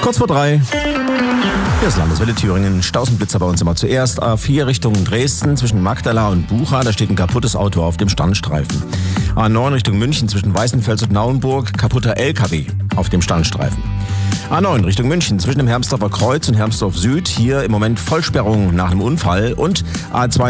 Kurz vor 3. Hier ist Landeswelle Thüringen. Stausenblitzer bei uns immer zuerst. A4 Richtung Dresden zwischen Magdala und Bucha. Da steht ein kaputtes Auto auf dem Standstreifen. A9 Richtung München zwischen Weißenfels und Naumburg. Kaputter LKW auf dem Standstreifen. A9 Richtung München zwischen dem Hermsdorfer Kreuz und Hermsdorf Süd. Hier im Moment Vollsperrung nach einem Unfall. Und A2